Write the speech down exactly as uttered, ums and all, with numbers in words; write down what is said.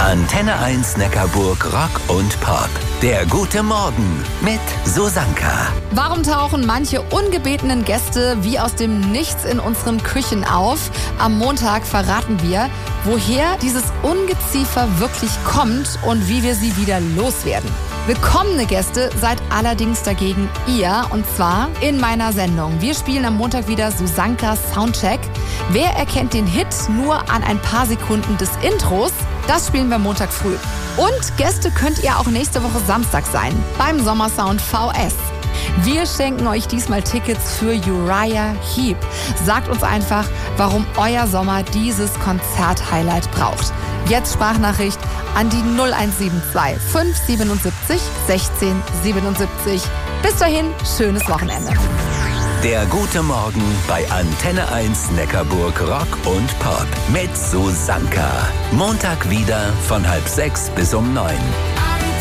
Antenne eins Neckarburg Rock und Pop. Der gute Morgen mit Susanka. Warum tauchen manche ungebetenen Gäste wie aus dem Nichts in unseren Küchen auf? Am Montag verraten wir, woher dieses Ungeziefer wirklich kommt und wie wir sie wieder loswerden. Willkommene Gäste seid allerdings dagegen ihr, und zwar in meiner Sendung. Wir spielen am Montag wieder Susankas Soundcheck. Wer erkennt den Hit nur an ein paar Sekunden des Intros? Das spielen wir Montag früh. Und Gäste könnt ihr auch nächste Woche Samstag sein, beim Sommersound V S. Wir schenken euch diesmal Tickets für Uriah Heep. Sagt uns einfach, warum euer Sommer dieses Konzert-Highlight braucht. Jetzt Sprachnachricht an die null eins sieben zwei fünf siebenundsiebzig sechzehn siebenundsiebzig. Bis dahin, schönes Wochenende. Der gute Morgen bei Antenne eins Neckarburg Rock und Pop mit Susanka. Montag wieder von halb sechs bis um neun.